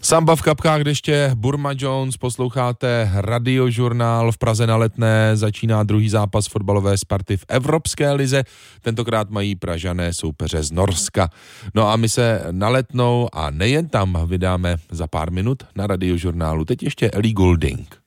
Samba v kapkách deště, Burma Jones, posloucháte Radiožurnál. V Praze na Letné začíná druhý zápas fotbalové Sparty v Evropské lize. Tentokrát mají Pražané soupeře z Norska. No a my se na Letnou a nejen tam vydáme za pár minut na Radiožurnálu. Teď ještě Ellie Goulding.